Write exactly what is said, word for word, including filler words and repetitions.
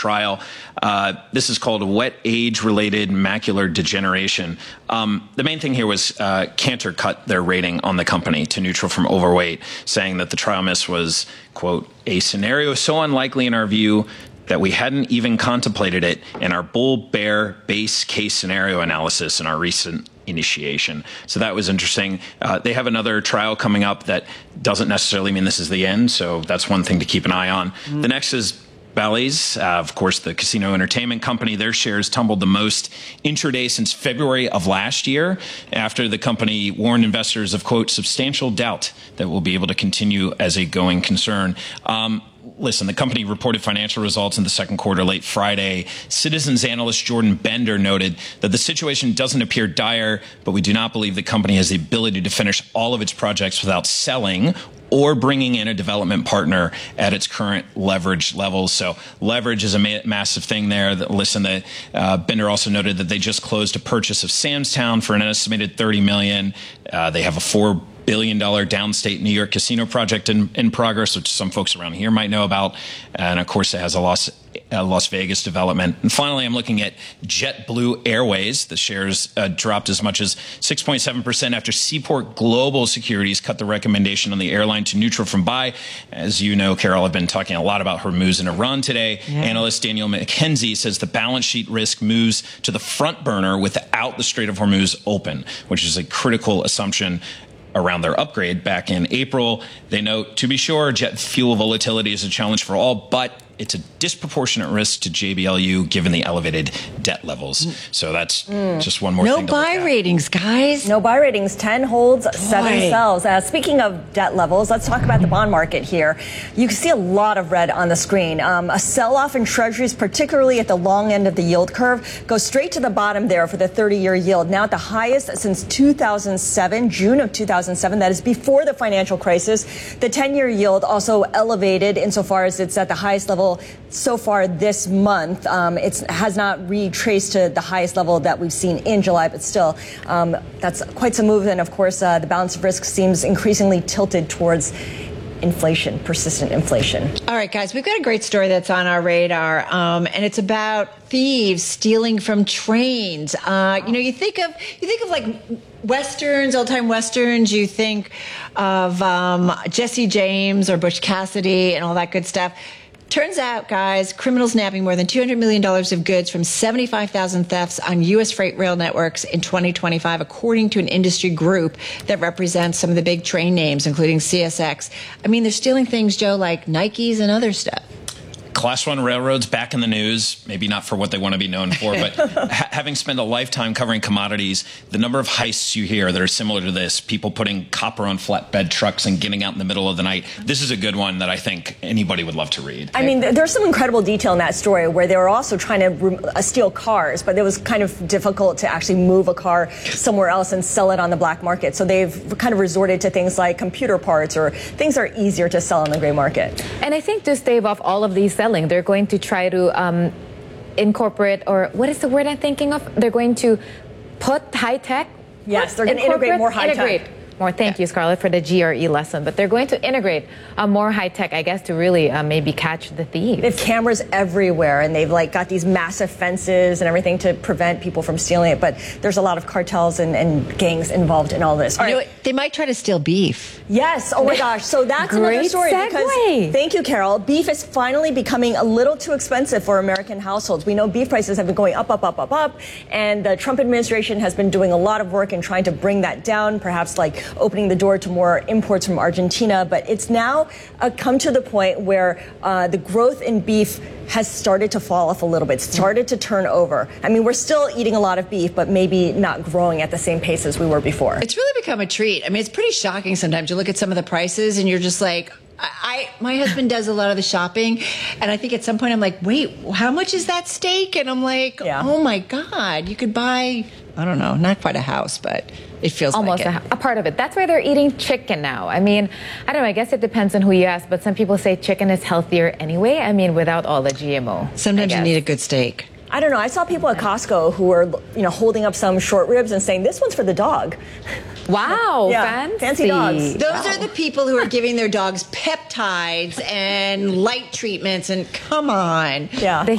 trial. Uh, this is called wet age-related macular degeneration. Um, the main thing here was uh, Cantor cut their rating on the company to neutral from overweight, saying that the trial miss was, quote, a scenario so unlikely in our view that we hadn't even contemplated it in our bull-bear base case scenario analysis in our recent initiation. So that was interesting. Uh, they have another trial coming up that doesn't necessarily mean this is the end, so that's one thing to keep an eye on. Mm. The next is Bally's, uh, of course, the casino entertainment company. Their shares tumbled the most intraday since February of last year, after the company warned investors of, quote, substantial doubt that we'll be able to continue as a going concern. Um, Listen, the company reported financial results in the second quarter late Friday. Citizens analyst Jordan Bender noted that the situation doesn't appear dire, but we do not believe the company has the ability to finish all of its projects without selling or bringing in a development partner at its current leverage levels. So leverage is a ma- massive thing there. That, listen, the, uh, Bender also noted that they just closed a purchase of Sam's Town for an estimated thirty million dollars. Uh, they have a four billion dollars downstate New York casino project in, in progress, which some folks around here might know about. And of course, it has a Las, a Las Vegas development. And finally, I'm looking at JetBlue Airways. The shares uh, dropped as much as six point seven percent after Seaport Global Securities cut the recommendation on the airline to neutral from buy. As you know, Carol, I've been talking a lot about Hormuz and Iran today. Yeah. Analyst Daniel McKenzie says the balance sheet risk moves to the front burner without the Strait of Hormuz open, which is a critical assumption around their upgrade back in April. They note, to be sure, jet fuel volatility is a challenge for all, but it's a disproportionate risk to J B L U given the elevated debt levels. Mm. So that's mm. just one more no thing to look at. No buy ratings, guys. No buy ratings. ten holds, Boy. seven sells. Uh, speaking of debt levels, let's talk about the bond market here. You can see a lot of red on the screen. Um, a sell-off in treasuries, particularly at the long end of the yield curve, goes straight to the bottom there for the thirty-year yield. Now at the highest since two thousand seven, June of two thousand seven. That is before the financial crisis. The ten-year yield also elevated insofar as it's at the highest level so far this month. Um, it has not retraced to the highest level that we've seen in July, but still, um, that's quite some move. And of course, uh, the balance of risk seems increasingly tilted towards inflation, persistent inflation. All right, guys, we've got a great story that's on our radar, um, and it's about thieves stealing from trains. Uh, you know, you think of you think of like westerns, old-time westerns. You think of um, Jesse James or Butch Cassidy and all that good stuff. Turns out, guys, criminals nabbing more than two hundred million dollars of goods from seventy-five thousand thefts on U S freight rail networks in twenty twenty-five, according to an industry group that represents some of the big train names, including C S X. I mean, they're stealing things, Joe, like Nikes and other stuff. Class one railroads back in the news, maybe not for what they want to be known for, but ha- having spent a lifetime covering commodities, the number of heists you hear that are similar to this, people putting copper on flatbed trucks and getting out in the middle of the night, this is a good one that I think anybody would love to read. I mean, there's some incredible detail in that story where they were also trying to re- uh, steal cars, but it was kind of difficult to actually move a car somewhere else and sell it on the black market. So they've kind of resorted to things like computer parts or things that are easier to sell on the gray market. And I think to stave off all of these selling, they're going to try to um, incorporate, or what is the word I'm thinking of? They're going to put high tech. Yes, they're going to integrate more high integrate. tech. More. Thank yeah. you, Scarlett, for the G R E lesson. But they're going to integrate uh, more high tech, I guess, to really uh, maybe catch the thieves. They have cameras everywhere, and they've like got these massive fences and everything to prevent people from stealing it. But there's a lot of cartels and, and gangs involved in all this. All you right. know, they might try to steal beef. Yes. Oh my gosh. So that's Great another story. segue. Because thank you, Carol. Beef is finally becoming a little too expensive for American households. We know beef prices have been going up, up, up, up, up, and the Trump administration has been doing a lot of work in trying to bring that down. Perhaps like opening the door to more imports from Argentina, but it's now uh, come to the point where uh, the growth in beef has started to fall off a little bit, started to turn over. I mean, we're still eating a lot of beef, but maybe not growing at the same pace as we were before. It's really become a treat. I mean, it's pretty shocking sometimes. You look at some of the prices and you're just like, I, my husband does a lot of the shopping, and I think at some point I'm like, wait, how much is that steak? And I'm like, yeah. oh my God, you could buy, I don't know, not quite a house, but it feels almost like it. a, a part of it. That's why they're eating chicken now. I mean, I don't know, I guess it depends on who you ask, but some people say chicken is healthier anyway. I mean, without all the G M O. Sometimes you need a good steak. I don't know. I saw people at Costco who were, you know, holding up some short ribs and saying, "This one's for the dog." Wow, yeah, fancy. fancy dogs. Those wow. are the people who are giving their dogs peptides and light treatments. And come on, yeah. The